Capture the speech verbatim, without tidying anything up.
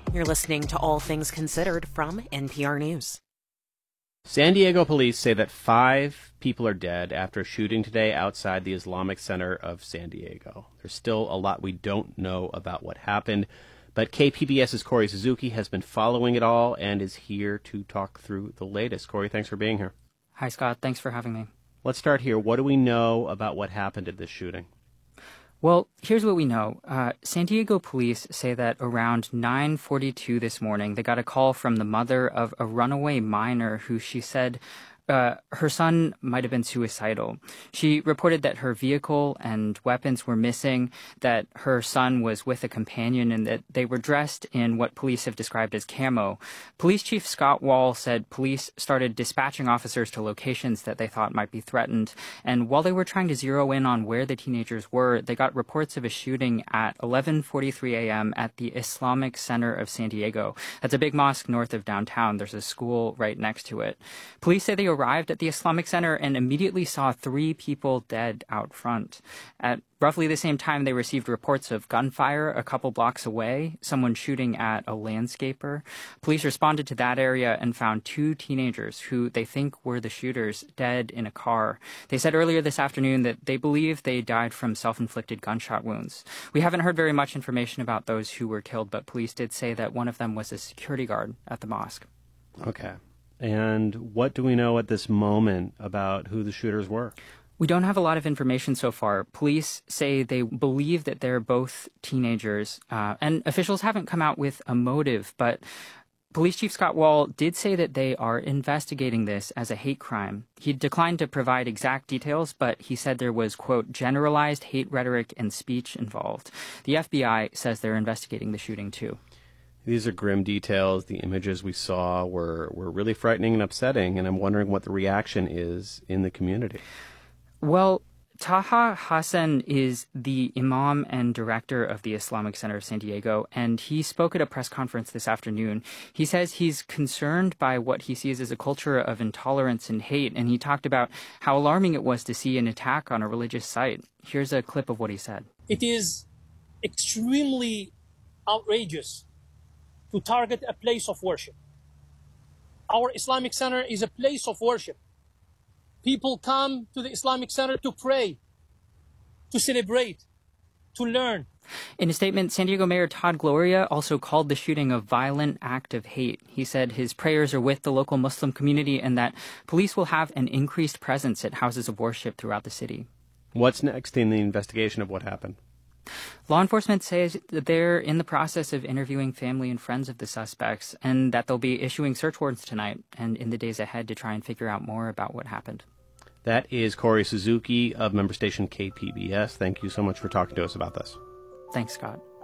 You're listening to All Things Considered from N P R News. San Diego police say that five people are dead after a shooting today outside the Islamic Center of San Diego. There's still a lot we don't know about what happened, but KPBS's Corey Suzuki has been following it all and is here to talk through the latest. Corey, thanks for being here. Hi, Scott. Thanks for having me. Let's start here. What do we know about what happened at this shooting? Well, here's what we know. Uh, San Diego police say that around nine forty-two this morning, they got a call from the mother of a runaway minor who she said uh, her son might have been suicidal. She reported that her vehicle and weapons were missing, that her son was with a companion, and that they were dressed in what police have described as camo. Police Chief Scott Wall said police started dispatching officers to locations that they thought might be threatened. And while they were trying to zero in on where the teenagers were, they got reports of a shooting at eleven forty-three a.m. at the Islamic Center of San Diego. That's a big mosque north of downtown. There's a school right next to it. Police say they arrived at the Islamic Center and immediately saw three people dead out front. At roughly the same time, they received reports of gunfire a couple blocks away, someone shooting at a landscaper. Police responded to that area and found two teenagers who they think were the shooters dead in a car. They said earlier this afternoon that they believe they died from self-inflicted gunshot wounds. We haven't heard very much information about those who were killed, but police did say that one of them was a security guard at the mosque. Okay. And what do we know at this moment about who the shooters were? We don't have a lot of information so far. Police say they believe that they're both teenagers, uh, and officials haven't come out with a motive, but Police Chief Scott Wall did say that they are investigating this as a hate crime. He declined to provide exact details, but he said there was, quote, generalized hate rhetoric and speech involved. The F B I says they're investigating the shooting, too. These are grim details. The images we saw were, were really frightening and upsetting, and I'm wondering what the reaction is in the community. Well, Taha Hassan is the imam and director of the Islamic Center of San Diego, and he spoke at a press conference this afternoon. He says he's concerned by what he sees as a culture of intolerance and hate, and he talked about how alarming it was to see an attack on a religious site. Here's a clip of what he said. It is extremely outrageous to target a place of worship. Our Islamic Center is a place of worship. People come to the Islamic Center to pray, to celebrate, to learn. In a statement, San Diego Mayor Todd Gloria also called the shooting a violent act of hate. He said his prayers are with the local Muslim community and that police will have an increased presence at houses of worship throughout the city. What's next in the investigation of what happened? Law enforcement says that they're in the process of interviewing family and friends of the suspects and that they'll be issuing search warrants tonight and in the days ahead to try and figure out more about what happened. That is Corey Suzuki of member station K P B S. Thank you so much for talking to us about this. Thanks, Scott.